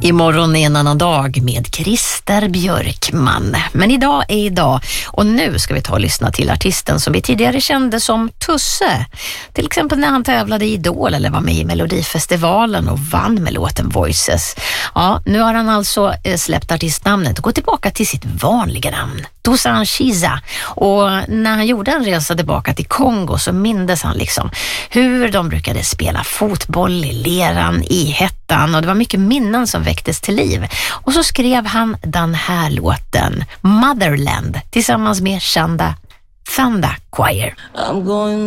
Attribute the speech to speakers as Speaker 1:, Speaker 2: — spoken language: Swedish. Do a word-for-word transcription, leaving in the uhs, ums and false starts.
Speaker 1: Imorgon är en annan dag med Christer Björkman. Men idag är idag och nu ska vi ta och lyssna till artisten som vi tidigare kände som Tusse. Till exempel när han tävlade i Idol eller var med i Melodifestivalen och vann med låten Voices. Ja, nu har han alltså släppt artistnamnet och gått tillbaka till sitt vanliga namn, Toussaint Chiza. Och när han gjorde en resa tillbaka till Kongo så mindes han liksom hur de brukade spela fotboll i leran, i hettan, och det var mycket minnen som väcktes till liv. Och så skrev han den här låten Motherland tillsammans med Shanda Thanda Choir.
Speaker 2: I'm going